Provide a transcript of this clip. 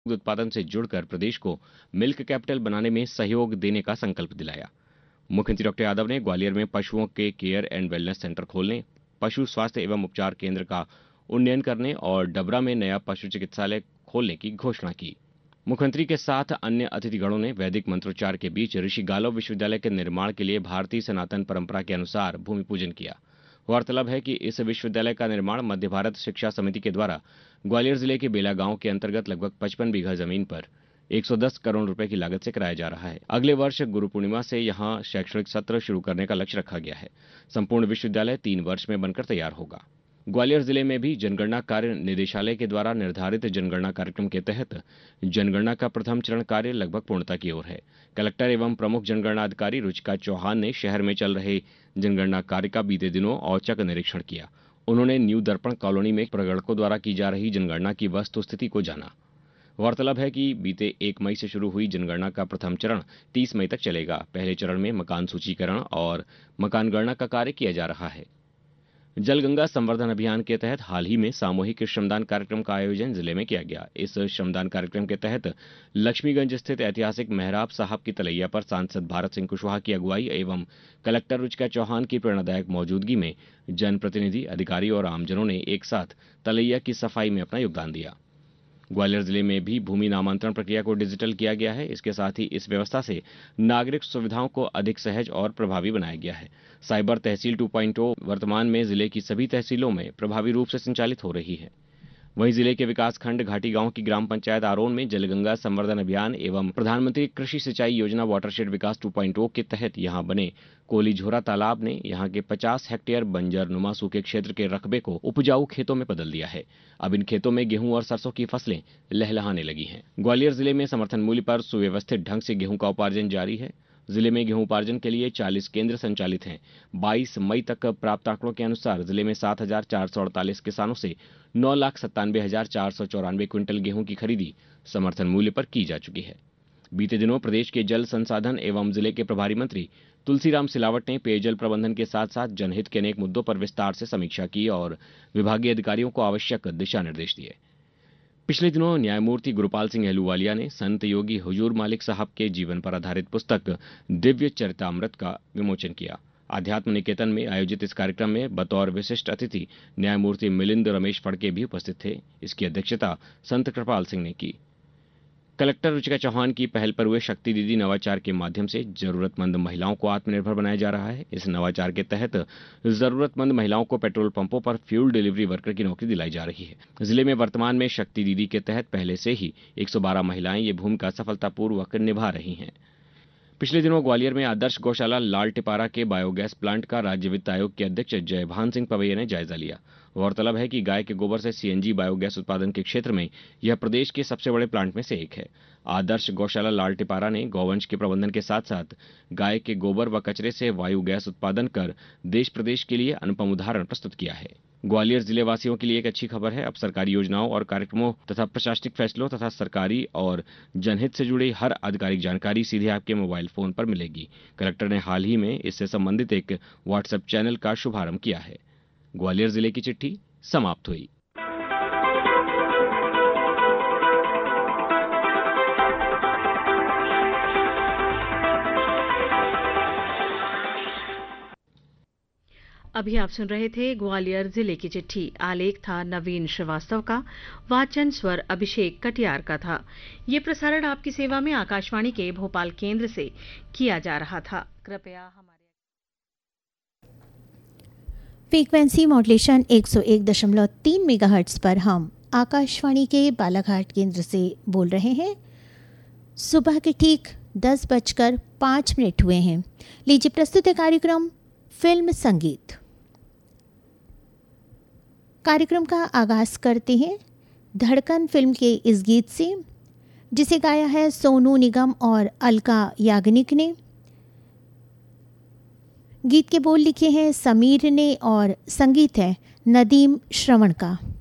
उत्पादन से जुड़कर प्रदेश को मिल्क कैपिटल बनाने में सहयोग देने का संकल्प दिलाया। मुख्यमंत्री डॉक्टर यादव ने ग्वालियर में पशुओं के केयर एंड वेलनेस सेंटर खोलने, पशु स्वास्थ्य एवं उपचार केंद्र का उन्नयन करने और डबरा में नया पशु चिकित्सालय खोलने की घोषणा की। मुख्यमंत्री के साथ अन्य अतिथिगणों ने वैदिक मंत्रोच्चार के बीच ऋषि गालव विश्वविद्यालय के निर्माण के लिए भारतीय सनातन परंपरा के अनुसार भूमि पूजन किया। गौरतलब है कि इस विश्वविद्यालय का निर्माण मध्य भारत शिक्षा समिति के द्वारा ग्वालियर जिले के बेला गांव के अंतर्गत लगभग 55 बीघा जमीन पर 110 करोड़ रुपए की लागत से कराया जा रहा है। अगले वर्ष गुरु पूर्णिमा से यहां शैक्षणिक सत्र शुरू करने का लक्ष्य रखा गया है। संपूर्ण विश्वविद्यालय 3 वर्ष में बनकर तैयार होगा। ग्वालियर जिले में भी जनगणना कार्य निदेशालय के द्वारा निर्धारित जनगणना कार्यक्रम के तहत जनगणना का प्रथम चरण कार्य लगभग पूर्णता की ओर है। कलेक्टर एवं प्रमुख जनगणना अधिकारी रुचिका चौहान ने शहर में चल रहे जनगणना कार्य का बीते दिनों औचक निरीक्षण किया। उन्होंने न्यू दर्पण कॉलोनी में प्रगणकों द्वारा की जा रही जनगणना की वस्तुस्थिति को जाना। गौरतलब है कि बीते 1 मई से शुरू हुई जनगणना का प्रथम चरण 30 मई तक चलेगा। पहले चरण में मकान सूचीकरण और मकान गणना का कार्य किया जा रहा है। जलगंगा संवर्धन अभियान के तहत हाल ही में सामूहिक श्रमदान कार्यक्रम का आयोजन जिले में किया गया। इस श्रमदान कार्यक्रम के तहत लक्ष्मीगंज स्थित ऐतिहासिक मेहराब साहब की तलैया पर सांसद भारत सिंह कुशवाहा की अगुवाई एवं कलेक्टर रुचिका चौहान की प्रेरणादायक मौजूदगी में जनप्रतिनिधि, अधिकारी और आमजनों ने एक साथ तलैया की सफाई में अपना योगदान दिया। ग्वालियर जिले में भी भूमि नामांतरण प्रक्रिया को डिजिटल किया गया है। इसके साथ ही इस व्यवस्था से नागरिक सुविधाओं को अधिक सहज और प्रभावी बनाया गया है। साइबर तहसील 2.0 वर्तमान में जिले की सभी तहसीलों में प्रभावी रूप से संचालित हो रही है। वहीं जिले के विकासखंड घाटी गांव की ग्राम पंचायत आरोन में जलगंगा संवर्धन अभियान एवं प्रधानमंत्री कृषि सिंचाई योजना वाटरशेड विकास 2.0 के तहत यहां बने कोलीझोरा तालाब ने यहां के 50 हेक्टेयर बंजर नुमा सूखे क्षेत्र के रकबे को उपजाऊ खेतों में बदल दिया है। अब इन खेतों में गेहूं और सरसों की फसलें लहलहाने लगी हैं। ग्वालियर जिले में समर्थन मूल्य पर सुव्यवस्थित ढंग से गेहूं का उपार्जन जारी है। जिले में गेहूं उपार्जन के लिए 40 केंद्र संचालित हैं। 22 मई तक प्राप्त आंकड़ों के अनुसार जिले में 7,448 किसानों से 9,97,494 क्विंटल गेहूं की खरीदी समर्थन मूल्य पर की जा चुकी है। बीते दिनों प्रदेश के जल संसाधन एवं जिले के प्रभारी मंत्री तुलसीराम सिलावट ने पेयजल प्रबंधन के साथ साथ जनहित के अनेक मुद्दों पर विस्तार से समीक्षा की और विभागीय अधिकारियों को आवश्यक दिशा निर्देश दिए। पिछले दिनों न्यायमूर्ति गुरुपाल सिंह अहलूवालिया ने संत योगी हुजूर मालिक साहब के जीवन पर आधारित पुस्तक दिव्य चरितामृत का विमोचन किया। आध्यात्म निकेतन में आयोजित इस कार्यक्रम में बतौर विशिष्ट अतिथि न्यायमूर्ति मिलिंद रमेश फड़के भी उपस्थित थे। इसकी अध्यक्षता संत कृपाल सिंह ने की। कलेक्टर रुचिका चौहान की पहल पर हुए शक्ति दीदी नवाचार के माध्यम से जरूरतमंद महिलाओं को आत्मनिर्भर बनाया जा रहा है। इस नवाचार के तहत जरूरतमंद महिलाओं को पेट्रोल पंपों पर फ्यूल डिलीवरी वर्कर की नौकरी दिलाई जा रही है। जिले में वर्तमान में शक्ति दीदी के तहत पहले से ही 112 महिलाएं ये भूमिका सफलतापूर्वक निभा रही हैं। पिछले दिनों ग्वालियर में आदर्श गौशाला लाल टिपारा के बायोगैस प्लांट का राज्य वित्त आयोग के अध्यक्ष जयभान सिंह पवैया ने जायजा लिया। गौरतलब है कि गाय के गोबर से सीएनजी बायोगैस उत्पादन के क्षेत्र में यह प्रदेश के सबसे बड़े प्लांट में से एक है। आदर्श गौशाला लाल टिपारा ने गौवंश के प्रबंधन के साथ साथ गाय के गोबर व कचरे से वायु गैस उत्पादन कर देश प्रदेश के लिए अनुपम उदाहरण प्रस्तुत किया है। ग्वालियर जिले वासियों के लिए एक अच्छी खबर है। अब सरकारी योजनाओं और कार्यक्रमों तथा प्रशासनिक फैसलों तथा सरकारी और जनहित से जुड़ी हर आधिकारिक जानकारी सीधे आपके मोबाइल फोन पर मिलेगी। कलेक्टर ने हाल ही में इससे संबंधित एक व्हाट्सएप चैनल का शुभारंभ किया है। ग्वालियर जिले की चिट्ठी समाप्त हुई। अभी आप सुन रहे थे ग्वालियर जिले की चिट्ठी। आलेख था नवीन श्रीवास्तव का, वाचन स्वर अभिषेक कटियार का था। ये प्रसारण आपकी सेवा में आकाशवाणी के भोपाल केंद्र से किया जा रहा था। कृपया हमारे फ्रीक्वेंसी मॉड्यूलेशन 101.3 मेगाहर्ट्ज पर हम आकाशवाणी के बालाघाट केंद्र से बोल रहे हैं। सुबह के ठीक 10:05 हुए हैं। लीजिए प्रस्तुत है कार्यक्रम फिल्म संगीत। कार्यक्रम का आगाज करते हैं धड़कन फिल्म के इस गीत से, जिसे गाया है सोनू निगम और अलका याग्निक ने। गीत के बोल लिखे हैं समीर ने और संगीत है नदीम श्रवण का।